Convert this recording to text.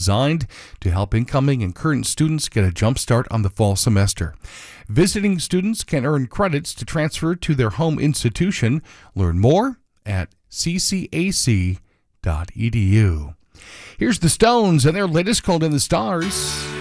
designed to help incoming and current students get a jump start on the fall semester. Visiting students can earn credits to transfer to their home institution. Learn more at ccac.edu. Here's the Stones and their latest, Called in the Stars.